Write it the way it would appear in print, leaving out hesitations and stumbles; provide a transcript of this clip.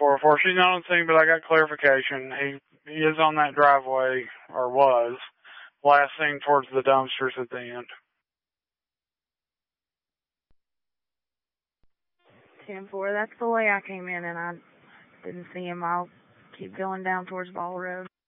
404. She's not on scene, but I got clarification. He is on that driveway, or was, last seen towards the dumpsters at the end. 10-4, that's the way I came in, and I didn't see him. I'll keep going down towards Ball Road.